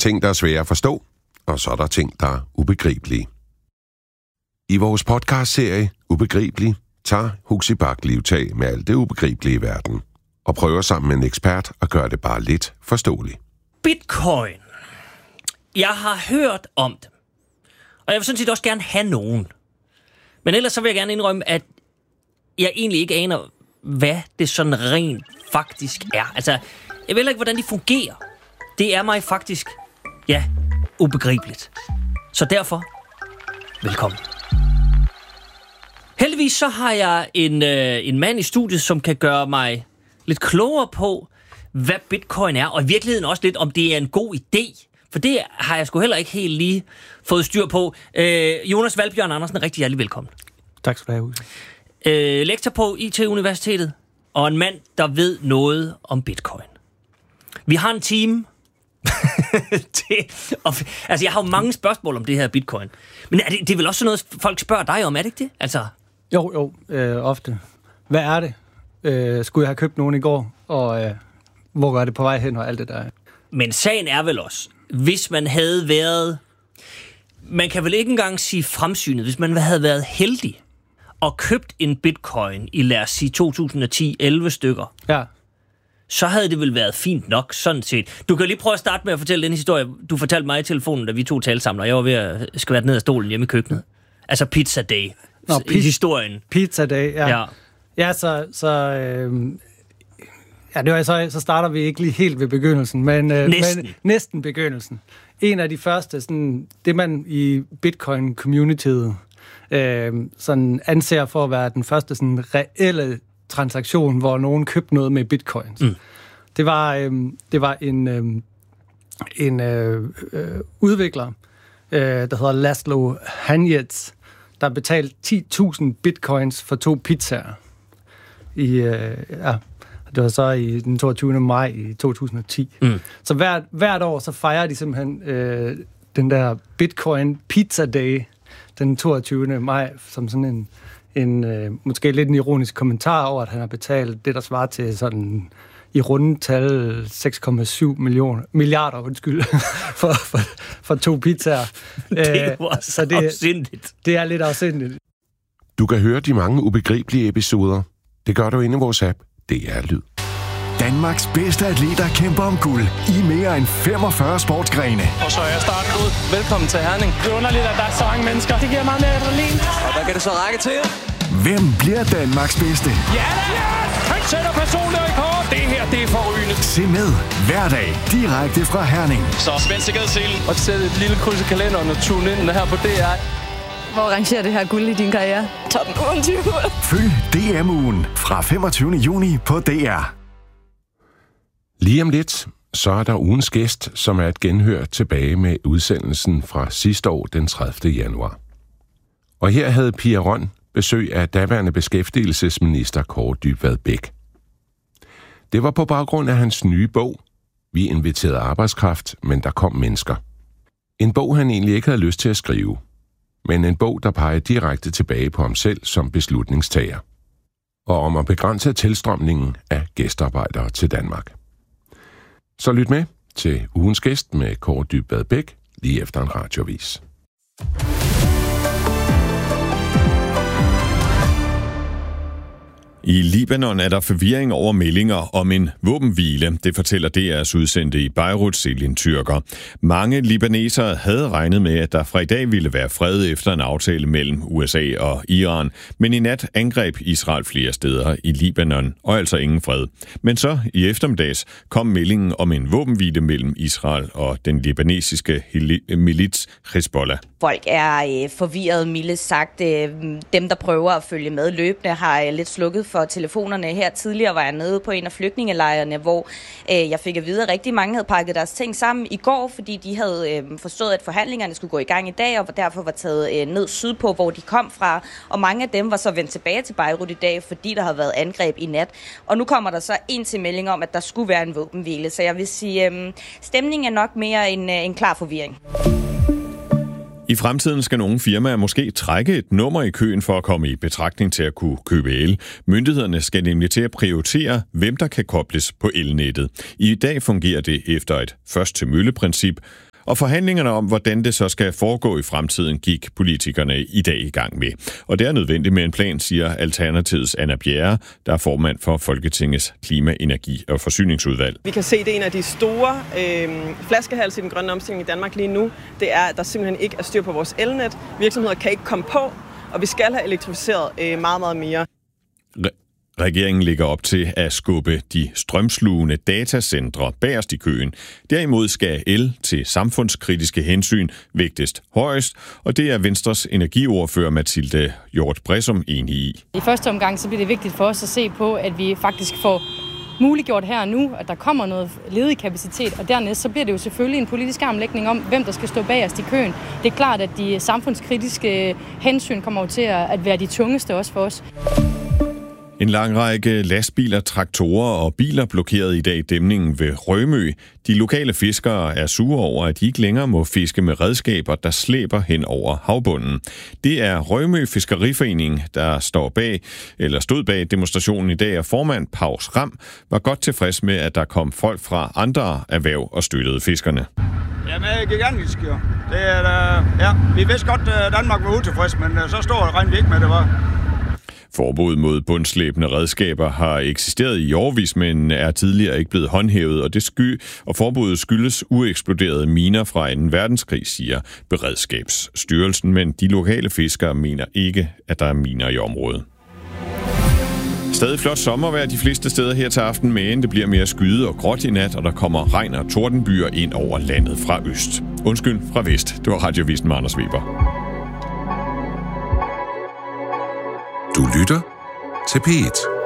ting, der er svære at forstå, og så er der ting, der er ubegribelige. I vores podcastserie Ubegribelig tager Huxi Bach livtag med alt det ubegribelige i verden, og prøver sammen med en ekspert at gøre det bare lidt forståeligt. Bitcoin. Jeg har hørt om det, og jeg vil sådan set også gerne have nogen. Men ellers så vil jeg gerne indrømme, at jeg egentlig ikke aner, hvad det sådan rent faktisk er. Altså, jeg ved ikke, hvordan de fungerer. Det er mig faktisk, ubegribeligt. Så derfor, velkommen. Heldigvis så har jeg en mand i studiet, som kan gøre mig lidt klogere på, hvad bitcoin er, og i virkeligheden også lidt, om det er en god idé. For det har jeg sgu heller ikke helt lige fået styr på. Jonas Valbjørn Andersen, rigtig hjertelig velkommen. Tak skal du have. Lektor på IT-universitetet, og en mand, der ved noget om bitcoin. Vi har en team. Jeg har jo mange spørgsmål om det her bitcoin. Men det er vel også sådan noget, folk spørger dig om, er det ikke det? Altså... Jo, ofte. Hvad er det? Skulle jeg have købt nogen i går? Og hvor går det på vej hen og alt det der? Men sagen er vel også, hvis man havde været... Man kan vel ikke engang sige fremsynet, hvis man havde været heldig og købt en bitcoin i, lad os sige, 2010, 11 stykker. Ja. Så havde det vel været fint nok, sådan set. Du kan lige prøve at starte med at fortælle den historie, du fortalte mig i telefonen, da vi to talte sammen, og jeg var ved at skvære ned af stolen hjemme i køkkenet. Altså Pizza Day. I historien. Pizza Day, ja. Ja, så starter vi ikke lige helt ved begyndelsen, men næsten begyndelsen. En af de første, sådan, det man i Bitcoin-communityet sådan anser for at være den første sådan reelle transaktion, hvor nogen købte noget med bitcoins. Det var en udvikler, der hedder Laszlo Hanyecz, der betalte 10.000 bitcoins for 2 pizzaer. Det var så i den 22. maj i 2010. Så hvert år så fejrer de simpelthen den der Bitcoin Pizza Day den 22. maj som sådan en måske lidt en ironisk kommentar over, at han har betalt det, der svarer til sådan i runde tal 6,7 milliarder for 2 pizzaer. Det var så afsindigt. Det er lidt afsindigt. Du kan høre de mange ubegribelige episoder. Det gør du inde i vores app. Det er Lyd. Danmarks bedste atleter kæmper om guld i mere end 45 sportsgrene. Og så er starten ud. Velkommen til Herning. Det er underligt, at der er så mange mennesker. Det giver meget mere adrenalin. Og hvad kan det så række til? Hvem bliver Danmarks bedste? Ja! Han sætter personlig rekord. Det her, det er forrygende. Se med hver dag direkte fra Herning. Så spænd sikkerhedsselen. Og sæt et lille kryds i kalenderen og tune ind her på DR. Hvor rangerer det her guld i din karriere? Top 20. Følg DM-ugen fra 25. juni på DR. Lige om lidt, så er der ugens gæst, som er et genhør tilbage med udsendelsen fra sidste år, den 30. januar. Og her havde Pia Røn besøg af daværende beskæftigelsesminister Kaare Dybvad Bek. Det var på baggrund af hans nye bog, Vi inviterede arbejdskraft, men der kom mennesker. En bog, han egentlig ikke havde lyst til at skrive, men en bog, der peger direkte tilbage på ham selv som beslutningstager, og om at begrænse tilstrømningen af gæstearbejdere til Danmark. Så lyt med til ugens gæst med Kaare Dybvad Bek lige efter en radioavis. I Libanon er der forvirring over meldinger om en våbenhvile. Det fortæller DR's udsendte i Beirut, Selin Tyrker. Mange libanesere havde regnet med, at der fra i dag ville være fred efter en aftale mellem USA og Iran. Men i nat angreb Israel flere steder i Libanon, og altså ingen fred. Men så i eftermiddags kom meldingen om en våbenhvile mellem Israel og den libanesiske milits Hezbollah. Folk er forvirret, mildt sagt. Dem, der prøver at følge med løbende, har lidt slukket for telefonerne. Her tidligere var jeg nede på en af flygtningelejrene, hvor jeg fik at vide, at rigtig mange havde pakket deres ting sammen i går, fordi de havde forstået, at forhandlingerne skulle gå i gang i dag, og derfor var taget ned sydpå, hvor de kom fra. Og mange af dem var så vendt tilbage til Beirut i dag, fordi der havde været angreb i nat. Og nu kommer der så en til melding om, at der skulle være en våbenhvile. Så jeg vil sige, stemningen er nok mere en klar forvirring. I fremtiden skal nogle firmaer måske trække et nummer i køen for at komme i betragtning til at kunne købe el. Myndighederne skal nemlig til at prioritere, hvem der kan kobles på elnettet. I dag fungerer det efter et først-til-mølle-princip, Og forhandlingerne om, hvordan det så skal foregå i fremtiden, gik politikerne i dag i gang med. Og det er nødvendigt med en plan, siger Alternativets Anna Bjerre, der er formand for Folketingets Klima-, Energi- og Forsyningsudvalg. Vi kan se, at det er en af de store flaskehalse i den grønne omstilling i Danmark lige nu. Det er, at der simpelthen ikke er styr på vores elnet. Virksomheder kan ikke komme på, og vi skal have elektrificeret meget, meget mere. Regeringen ligger op til at skubbe de strømslugende datacentre bagerst i køen. Derimod skal el til samfundskritiske hensyn vægtest højst, og det er Venstres energiordfører Mathilde Hjort Bressum enig i. I første omgang så bliver det vigtigt for os at se på, at vi faktisk får muliggjort her og nu, at der kommer noget ledig kapacitet, og dernæst så bliver det jo selvfølgelig en politisk armlægning om, hvem der skal stå bagerst i køen. Det er klart, at de samfundskritiske hensyn kommer jo til at være de tungeste også for os. En lang række lastbiler, traktorer og biler blokerede i dag dæmningen ved Rømø. De lokale fiskere er sure over, at de ikke længere må fiske med redskaber, der slæber hen over havbunden. Det er Rømø Fiskeriforening, der stod bag demonstrationen i dag, og formand Paus Ram var godt tilfreds med, at der kom folk fra andre erhverv og støttede fiskerne. Jamen, gigantisk jo. Det er, ja, vi vidste godt, at Danmark var utilfreds, men så står regner vi ikke med, det var. Forbud mod bundslæbende redskaber har eksisteret i årevis, men er tidligere ikke blevet håndhævet, og forbuddet skyldes ueksploderede miner fra 2. verdenskrig, siger Beredskabsstyrelsen, men de lokale fiskere mener ikke, at der er miner i området. Stadig flot sommervejr de fleste steder her til aften, men det bliver mere skyet og gråt i nat, og der kommer regn og tordenbyer ind over landet fra øst. Undskyld, fra vest. Det var Radiovisen med Anders Weber. Du lytter til P1.